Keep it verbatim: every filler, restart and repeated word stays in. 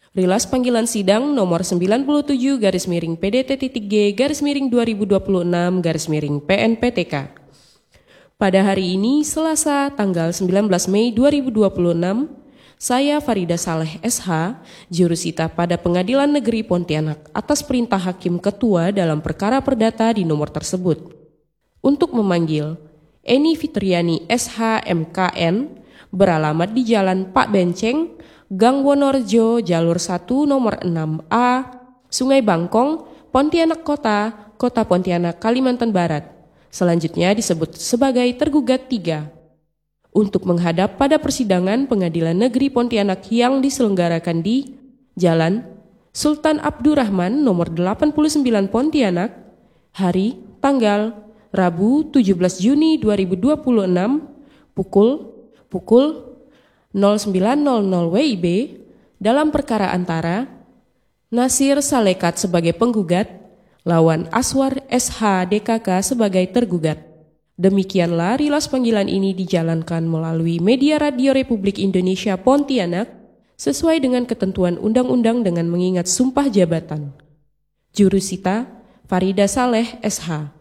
Rilas panggilan sidang nomor sembilan puluh tujuh garis miring P D T-G garis miring dua ribu dua puluh enam garis miring P N P T K. Pada hari ini, Selasa, tanggal sembilan belas Mei dua ribu dua puluh enam, saya Farida Saleh S H, jurusita pada Pengadilan Negeri Pontianak atas perintah Hakim Ketua dalam perkara perdata di nomor tersebut. Untuk memanggil Eni Fitriani S H M K N, beralamat di Jalan Pak Benceng, Gang Wonorejo, Jalur satu nomor enam A, Sungai Bangkong, Pontianak Kota, Kota Pontianak, Kalimantan Barat. Selanjutnya disebut sebagai tergugat tiga. Untuk menghadap pada persidangan Pengadilan Negeri Pontianak yang diselenggarakan di Jalan Sultan Abdurrahman nomor delapan puluh sembilan Pontianak, hari, tanggal, Rabu tujuh belas Juni dua ribu dua puluh enam, pukul, pukul nol sembilan nol nol W I B dalam perkara antara Nasir Salekat sebagai penggugat lawan Aswar S H D K K sebagai tergugat. Demikianlah rilas panggilan ini dijalankan melalui media Radio Republik Indonesia Pontianak sesuai dengan ketentuan undang-undang dengan mengingat sumpah jabatan. Jurusita Farida Saleh S H.